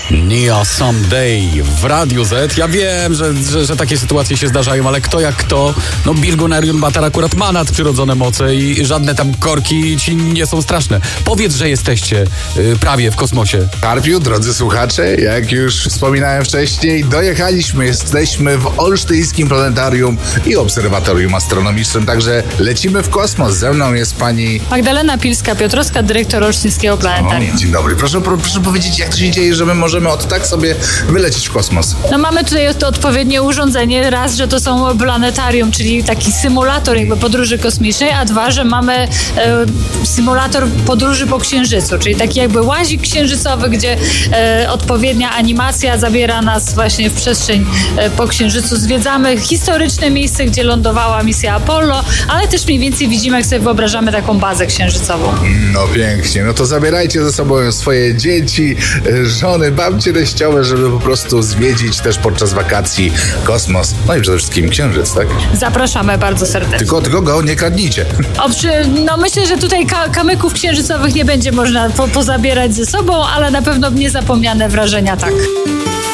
Nia Someday w Radiu Z. Ja wiem, że takie sytuacje się zdarzają, ale kto jak kto, no Bilgunarium Batar akurat ma nadprzyrodzone moce i żadne tam korki ci nie są straszne. Powiedz, że jesteście prawie w kosmosie. Karpiu, drodzy słuchacze, jak już wspominałem wcześniej, jesteśmy w Olsztyńskim Planetarium i Obserwatorium Astronomicznym, także lecimy w kosmos. Ze mną jest pani Magdalena Pilska-Piotrowska, dyrektor Olsztyńskiego Planetarium. Dzień dobry. Proszę powiedzieć, jak to się dzieje, że my możemy od tak sobie wylecieć w kosmos? No mamy tutaj to odpowiednie urządzenie. Raz, że to są planetarium, czyli taki symulator jakby podróży kosmicznej, a dwa, że mamy symulator podróży po Księżycu, czyli taki jakby łazik księżycowy, gdzie odpowiednia animacja zabiera nas właśnie w przestrzeń po Księżycu. Zwiedzamy historyczne miejsce, gdzie lądowała misja Apollo, ale też mniej więcej widzimy, jak sobie wyobrażamy taką bazę księżycową. No pięknie, no to zabierajcie ze sobą swoje dzieci, żony, babcie teściowe, żeby po prostu zwiedzić też podczas wakacji kosmos, no i przede wszystkim Księżyc, tak? Zapraszamy bardzo serdecznie. Tylko go nie kradnijcie. No myślę, że tutaj kamyków księżycowych nie będzie można pozabierać ze sobą, ale na pewno niezapomniane wrażenia tak.